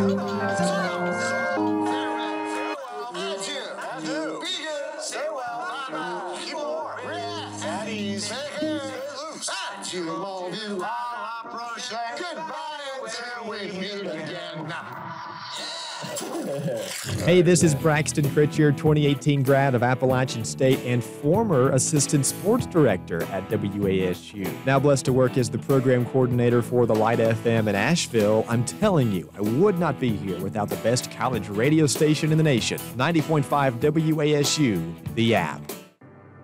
Hey, this is Braxton Critchier, 2018 grad of Appalachian State and former assistant sports director at WASU. Now blessed to work as the program coordinator for the Light FM in Asheville. I'm telling you, I would not be here without the best college radio station in the nation. 90.5 WASU, the app.